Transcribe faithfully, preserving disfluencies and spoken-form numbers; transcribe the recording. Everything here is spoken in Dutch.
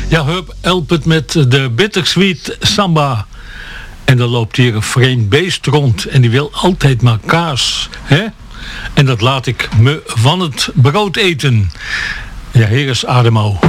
Ja, Herb Alpert met de Bittersweet Samba. En dan loopt hier een vreemd beest rond en die wil altijd maar kaas. Hè? En dat laat ik me van het brood eten. Ja, hier is Ademo.